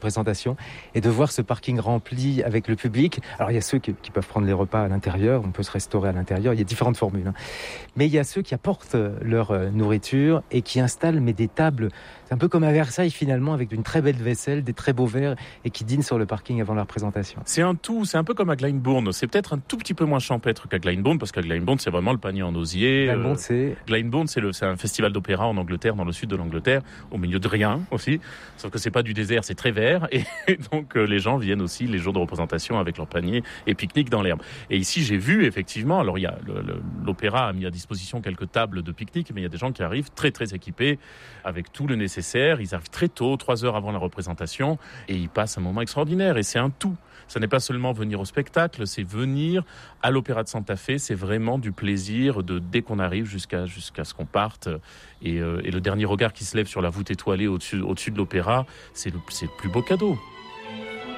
représentation et de voir ce parking rempli avec le public. Alors il y a ceux qui peuvent prendre les repas à l'intérieur, on peut se restaurer à l'intérieur, il y a différentes formules. Mais il y a ceux qui apportent leur nourriture et qui installent des tables. C'est un peu comme à Versailles finalement, avec une très belle vaisselle, des très beaux verres et qui dînent sur le parking avant la représentation. C'est un tout, c'est un peu comme à Glyndebourne. C'est peut-être un tout petit peu moins champêtre qu'à Glyndebourne parce qu'à Glyndebourne c'est vraiment le panier en osier. Glyndebourne c'est un festival d'opéra en Angleterre, dans le sud de l'Angleterre, au milieu de rien aussi. Sauf que c'est pas du désert, c'est très vert et donc les gens viennent aussi les jours de représentation avec leur panier et pique-nique dans l'herbe. Et ici j'ai vu effectivement, alors il y a l'opéra a mis à disposition quelques tables de pique-nique, mais il y a des gens qui arrivent très très équipés avec tout le nécessaire. Ils arrivent très tôt, 3 heures avant la représentation, et ils passent un moment extraordinaire. Et c'est un tout. Ce n'est pas seulement venir au spectacle, c'est venir à l'Opéra de Santa Fe. C'est vraiment du plaisir dès qu'on arrive jusqu'à ce qu'on parte. Et le dernier regard qui se lève sur la voûte étoilée au-dessus de l'opéra, c'est le plus beau cadeau.